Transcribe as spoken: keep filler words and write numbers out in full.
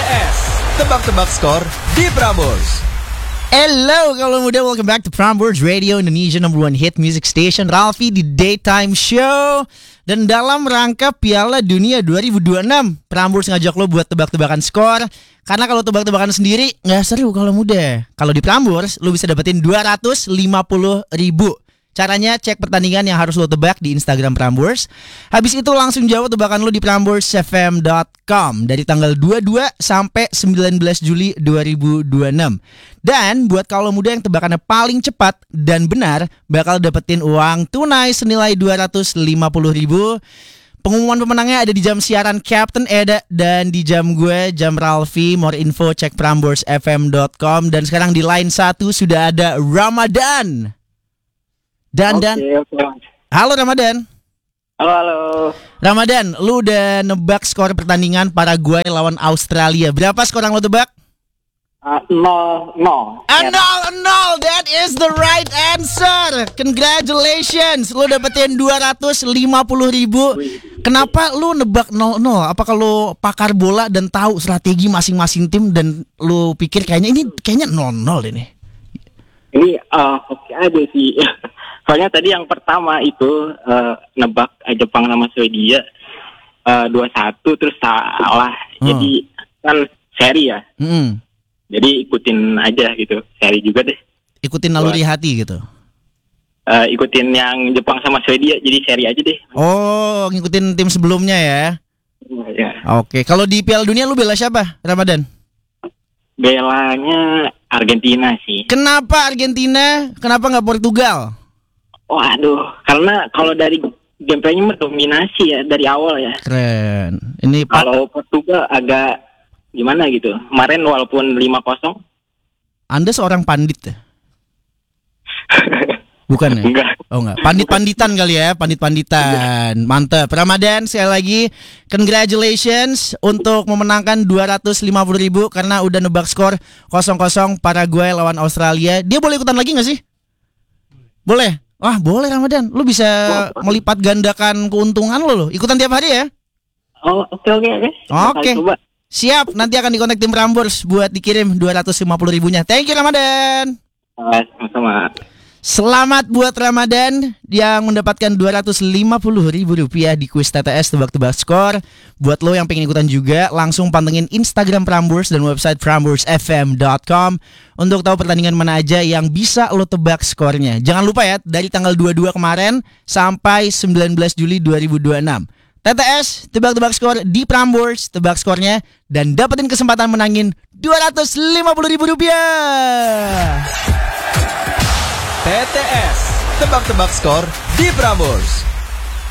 S, tebak-tebak skor di Prambors. Hello, kalau muda, welcome back to Prambors Radio, Indonesia number one hit music station, Ralfi di Daytime Show. Dan dalam rangka Piala Dunia dua ribu dua puluh enam, Prambors ngajak lo buat tebak-tebakan skor. Karena kalau tebak-tebakan sendiri nggak seru kalau muda. Kalau di Prambors, lo bisa dapetin dua ratus lima puluh ribu. Caranya cek pertandingan yang harus lo tebak di Instagram Prambors. Habis itu langsung jawab tebakan lo di prambors f m dot com dari tanggal dua puluh dua sampai sembilan belas Juli dua ribu dua puluh enam. Dan buat kalau muda yang tebakannya paling cepat dan benar bakal dapetin uang tunai senilai dua ratus lima puluh ribu. Pengumuman pemenangnya ada di jam siaran Captain Eda dan di jam gue, jam Ralfi. More info cek prambors f m dot com. Dan sekarang di line satu sudah ada Ramadan. Dan dan okay, okay. Halo Ramadan. Halo halo. Ramadan, lu udah nebak skor pertandingan Paraguay lawan Australia. Berapa skor yang lu tebak? Uh, nol nol. A nol nol. That is the right answer. Congratulations. Lu dapetin dua ratus lima puluh ribu. Kenapa lu nebak nol nol? Apa kalau pakar bola dan tahu strategi masing-masing tim dan lu pikir kayaknya ini kayaknya nol nol ini? Ini uh, oke okay aja sih. Soalnya tadi yang pertama itu uh, nebak Jepang sama Swedia uh, dua satu terus salah. Hmm. Jadi kan seri ya. Hmm. Jadi ikutin aja gitu. Seri juga deh. Ikutin naluri hati gitu. Uh, ikutin yang Jepang sama Swedia jadi seri aja deh. Oh, ngikutin tim sebelumnya ya. Ya. Oke, kalau di Piala Dunia lu bela siapa, Ramadan? Belanya Argentina sih. Kenapa Argentina? Kenapa nggak Portugal? Waduh, karena kalau dari gameplaynya mendominasi ya dari awal ya. Keren. Ini kalau Portugal agak gimana gitu. Kemarin walaupun lima kosong. Anda seorang pandit ya? Bukan ya? Enggak. Oh enggak. Pandit-panditan kali ya, pandit-panditan. Mantap. Ramadan, sekali lagi congratulations untuk memenangkan dua ratus lima puluh ribu karena udah nebak skor kosong kosong Paraguay lawan Australia. Dia boleh ikutan lagi gak sih? Boleh? Wah boleh Ramadan. Lu bisa melipat gandakan keuntungan lo loh. Ikutan tiap hari ya? Oh oke oke oke. Oke. Siap. Nanti akan dikontak tim Prambors buat dikirim dua ratus lima puluh ribunya. Thank you Ramadan. Sama-sama. Selamat buat Ramadan yang mendapatkan dua ratus lima puluh ribu rupiah di kuis T T S tebak-tebak skor. Buat lo yang pengen ikutan juga, langsung pantengin Instagram Prambors dan website prambors f m dot com untuk tahu pertandingan mana aja yang bisa lo tebak skornya. Jangan lupa ya, dari tanggal dua puluh dua kemarin sampai sembilan belas Juli dua ribu dua puluh enam. T T S tebak-tebak skor di Prambors, tebak skornya dan dapetin kesempatan menangin dua ratus lima puluh ribu rupiah. T T S, tebak-tebak skor di Prambors.